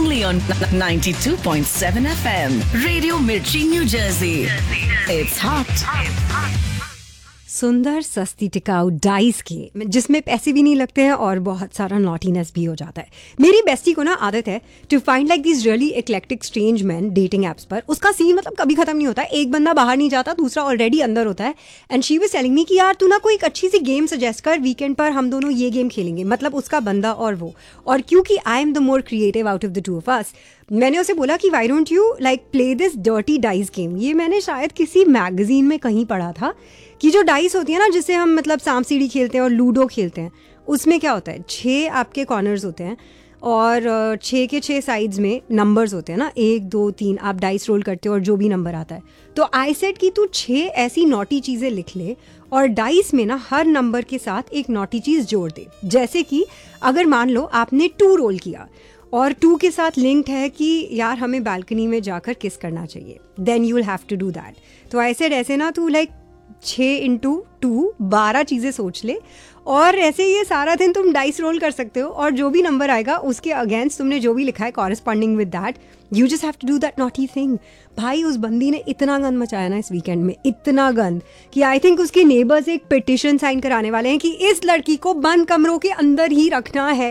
only on 92.7 FM. Radio Mirchi, New Jersey. It's hot. सुंदर सस्ती टिकाऊ डाइस गेम जिसमें पैसे भी नहीं लगते हैं और बहुत सारा नॉटीनेस भी हो जाता है। मेरी बेस्टी को ना आदत है to find like this really eclectic strange man dating apps पर। उसका सीन मतलब कभी खत्म नहीं होता है। एक बंदा बाहर नहीं जाता, दूसरा ऑलरेडी अंदर होता है। And she was telling me कि यार तू ना कोई एक अच्छी सी गेम सजेस्ट कर, वीकेंड पर हम दोनों ये गेम खेलेंगे। मतलब उसका बंदा और वो। और क्योंकि I am the more creative out of the two of us, मैंने उसे बोला कि why don't you like play this dirty dice game. ये मैंने शायद किसी मैगजीन में कहीं पढ़ा था कि जो डाइस होती है ना, जिससे हम मतलब सांप सीढ़ी खेलते हैं और लूडो खेलते हैं, उसमें क्या होता है 6 आपके कॉर्नर्स होते हैं और 6 के 6 साइड्स में नंबर्स होते हैं ना, 1 2 3। आप डाइस रोल करते हो और जो भी नंबर आता है, तो आई सेड कि तू 6 ऐसी नॉटी चीज़ें लिख ले और डाइस में ना हर नंबर के साथ एक नॉटी चीज़ जोड़ दे। जैसे कि अगर मान लो आपने 2 रोल किया और 2 के साथ लिंक्ड है कि यार हमें बालकनी में जाकर किस करना चाहिए, then you will have to do that. तो आई सेड ऐसे ना तू लाइक 6 into 2 12 चीज़ें सोच ले और ऐसे ये सारा दिन तुम डाइस रोल कर सकते हो और जो भी नंबर आएगा उसके अगेंस्ट तुमने जो भी लिखा है corresponding with that, you just have to do that naughty thing. भाई उस बंदी ने इतना गंद मचाया ना इस वीकेंड में, इतना गंद कि आई थिंक उसके नेबर्स एक पिटिशन साइन कराने वाले हैं कि इस लड़की को बंद कमरों के अंदर ही रखना है।